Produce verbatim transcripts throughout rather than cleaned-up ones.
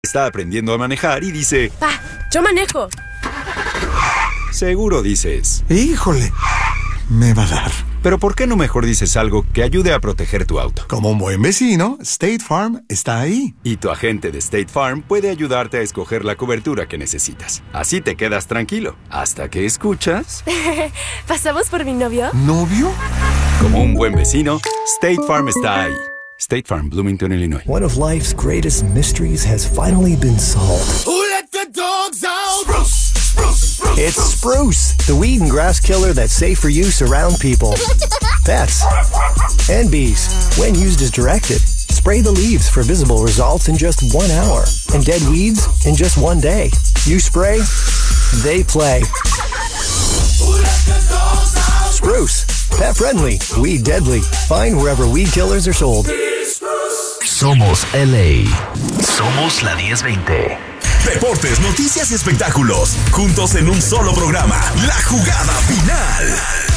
Está aprendiendo a manejar y dice... ¡Pa! ¡Yo manejo! Seguro dices... ¡Híjole! Me va a dar. Pero ¿por qué no mejor dices algo que ayude a proteger tu auto? Como un buen vecino, State Farm está ahí. Y tu agente de State Farm puede ayudarte a escoger la cobertura que necesitas. Así te quedas tranquilo, hasta que escuchas... ¿Pasamos por mi novio? ¿Novio? Como un buen vecino, State Farm está ahí. State Farm, Bloomington, Illinois. One of life's greatest mysteries has finally been solved. Who let the dogs out? Spruce, spruce, spruce. It's Spruce, the weed and grass killer that's safe for use around people, pets, and bees. When used as directed, spray the leaves for visible results in just one hour, and dead weeds in just one day. You spray, they play. Who let the dogs out? Spruce, pet friendly, weed deadly. Find wherever weed killers are sold. Somos L A. Somos la diez veinte. Deportes, noticias y espectáculos, juntos en un solo programa. La Jugada Final.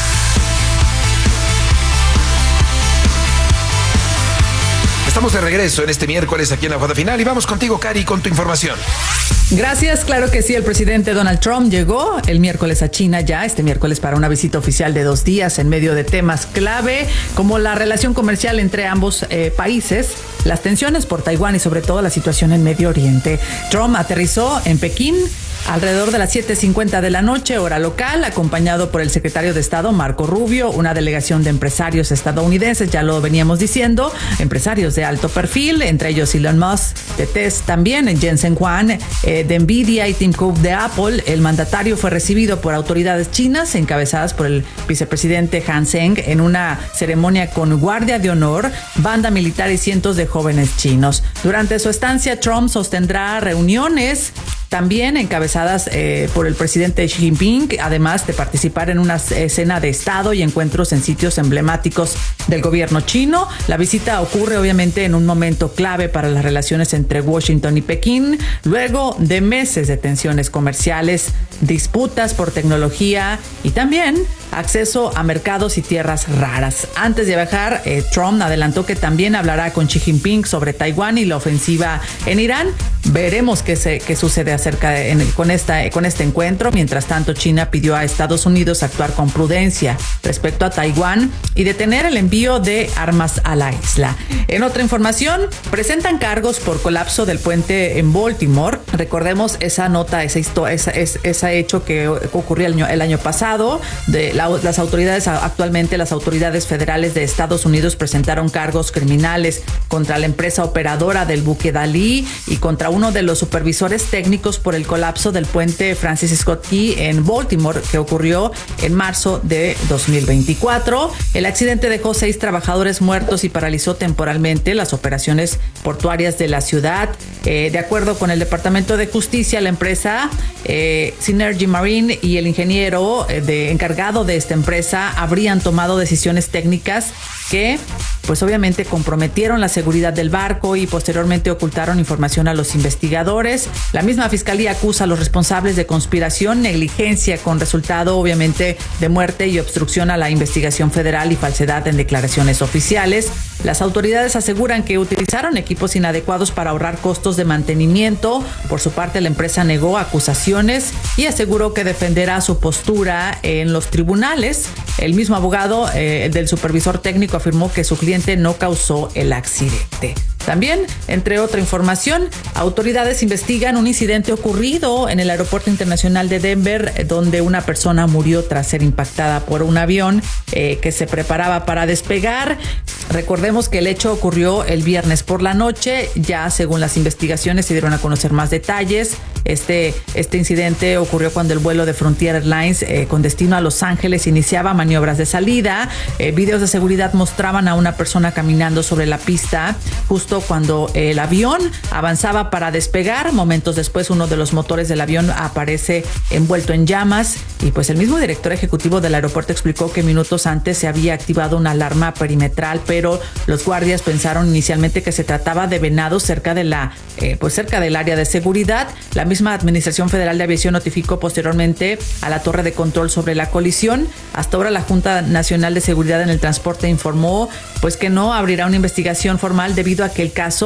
Estamos de regreso en este miércoles aquí en La Jugada Final y vamos contigo, Cari, con tu información. Gracias, claro que sí. El presidente Donald Trump llegó el miércoles a China ya, este miércoles para una visita oficial de dos días en medio de temas clave como la relación comercial entre ambos eh, países, las tensiones por Taiwán y sobre todo la situación en Medio Oriente. Trump aterrizó en Pekín alrededor de las siete cincuenta de la noche, hora local, acompañado por el secretario de Estado, Marco Rubio, una delegación de empresarios estadounidenses, ya lo veníamos diciendo, empresarios de alto perfil, entre ellos Elon Musk de Tesla también, Jensen Huang eh, de Nvidia y Tim Cook de Apple. El mandatario fue recibido por autoridades chinas, encabezadas por el vicepresidente Han Zheng, en una ceremonia con guardia de honor, banda militar y cientos de jóvenes chinos. Durante su estancia, Trump sostendrá reuniones también encabezadas eh, por el presidente Xi Jinping, además de participar en una cena de Estado y encuentros en sitios emblemáticos del gobierno chino. La visita ocurre obviamente en un momento clave para las relaciones entre Washington y Pekín, luego de meses de tensiones comerciales, disputas por tecnología y también acceso a mercados y tierras raras. Antes de viajar, eh, Trump adelantó que también hablará con Xi Jinping sobre Taiwán y la ofensiva en Irán. Veremos qué, se, qué sucede acerca de, en, con, esta, con este encuentro. Mientras tanto, China pidió a Estados Unidos actuar con prudencia respecto a Taiwán y detener el envío de armas a la isla. En otra información, presentan cargos por colapso del puente en Baltimore. Recordemos esa nota, ese, esa, ese, ese hecho que ocurrió el año, el año pasado. De la, las autoridades, actualmente las autoridades federales de Estados Unidos presentaron cargos criminales contra la empresa operadora del buque Dalí y contra uno de los supervisores técnicos por el colapso del puente Francis Scott Key en Baltimore, que ocurrió en marzo de dos mil veinticuatro. El accidente dejó seis trabajadores muertos y paralizó temporalmente las operaciones portuarias de la ciudad. Eh, de acuerdo con el Departamento de Justicia, la empresa eh, Synergy Marine y el ingeniero eh, de, encargado de esta empresa habrían tomado decisiones técnicas que pues obviamente comprometieron la seguridad del barco y posteriormente ocultaron información a los investigadores. La misma fiscalía acusa a los responsables de conspiración, negligencia con resultado obviamente de muerte y obstrucción a la investigación federal y falsedad en declaraciones oficiales. Las autoridades aseguran que utilizaron equipos inadecuados para ahorrar costos de mantenimiento. Por su parte, la empresa negó acusaciones y aseguró que defenderá su postura en los tribunales. El mismo abogado eh, del supervisor técnico afirmó que su cliente no causó el accidente. También, entre otra información, autoridades investigan un incidente ocurrido en el Aeropuerto Internacional de Denver, donde una persona murió tras ser impactada por un avión eh, que se preparaba para despegar. Recordemos que el hecho ocurrió el viernes por la noche. Ya según las investigaciones se dieron a conocer más detalles. Este, este incidente ocurrió cuando el vuelo de Frontier Airlines eh, con destino a Los Ángeles iniciaba maniobras de salida. Eh, videos de seguridad mostraban a una persona caminando sobre la pista justo cuando el avión avanzaba para despegar. Momentos después, uno de los motores del avión aparece envuelto en llamas y pues el mismo director ejecutivo del aeropuerto explicó que minutos antes se había activado una alarma perimetral, pero los guardias pensaron inicialmente que se trataba de venados cerca de la eh, pues cerca del área de seguridad. La misma Administración Federal de Aviación notificó posteriormente a la torre de control sobre la colisión. Hasta ahora la Junta Nacional de Seguridad en el Transporte informó pues que no abrirá una investigación formal debido a que el caso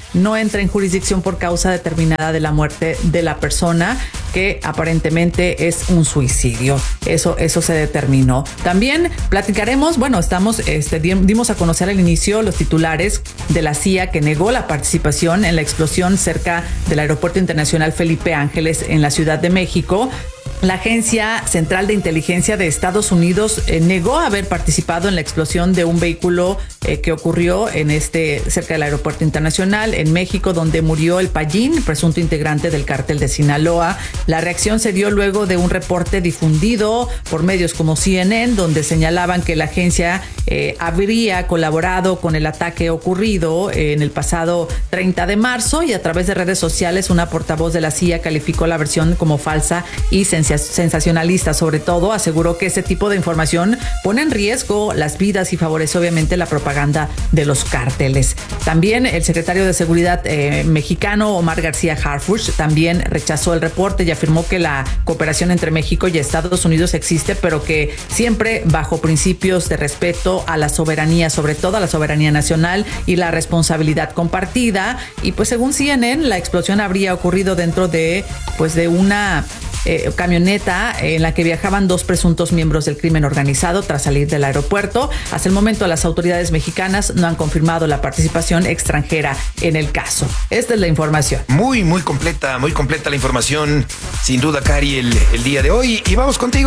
no entra en jurisdicción por causa determinada de la muerte de la persona, que aparentemente es un suicidio. Eso, eso se determinó. También platicaremos, bueno, estamos, este, dimos a conocer al inicio los titulares de la C I A que negó la participación en la explosión cerca del Aeropuerto Internacional Felipe Ángeles en la Ciudad de México. La Agencia Central de Inteligencia de Estados Unidos eh, negó haber participado en la explosión de un vehículo eh, que ocurrió en este cerca del Aeropuerto Internacional en México, donde murió el Pallín, presunto integrante del cártel de Sinaloa. La reacción se dio luego de un reporte difundido por medios como C N N, donde señalaban que la agencia eh, habría colaborado con el ataque ocurrido eh, en el pasado treinta de marzo, y a través de redes sociales una portavoz de la C I A calificó la versión como falsa y sensacional. sensacionalista. Sobre todo aseguró que ese tipo de información pone en riesgo las vidas y favorece obviamente la propaganda de los cárteles. También el secretario de Seguridad eh, mexicano Omar García Harfuch también rechazó el reporte y afirmó que la cooperación entre México y Estados Unidos existe, pero que siempre bajo principios de respeto a la soberanía, sobre todo a la soberanía nacional y la responsabilidad compartida. Y pues según C N N, la explosión habría ocurrido dentro de pues de una Eh, camioneta en la que viajaban dos presuntos miembros del crimen organizado tras salir del aeropuerto. Hasta el momento las autoridades mexicanas no han confirmado la participación extranjera en el caso. Esta es la información. Muy, muy completa, muy completa la información, sin duda, Cari, el, el día de hoy. Y vamos contigo.